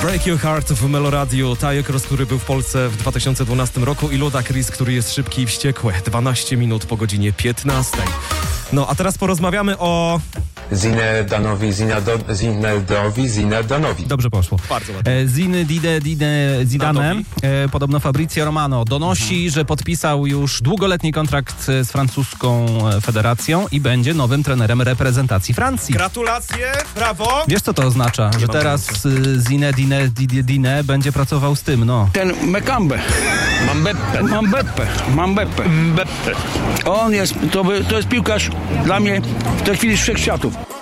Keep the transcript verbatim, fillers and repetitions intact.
Break Your Heart w Meloradiu. Tayo Kross, który był w Polsce w dwa tysiące dwunastym roku, i Ludacris, który jest szybki i wściekły. dwanaście minut po godzinie piętnastej. No, a teraz porozmawiamy o... Zinedanowi, Zinado, Zinedowi, Zinedanowi. Dobrze poszło. Bardzo ładnie. E, Ziny Dide Dide Zidane, e, podobno Fabrizio Romano donosi, mhm. że podpisał już długoletni kontrakt z francuską federacją i będzie nowym trenerem reprezentacji Francji. Gratulacje, brawo! Wiesz, co to oznacza? Nie że mam teraz Zinedine Dine będzie pracował z tym, no. Ten Mekambe. Mambeppe. Mambeppe. Mambeppe. Mbeppe. On jest, to, by, to jest piłkarz dla mnie w tej chwili z wszechświatów.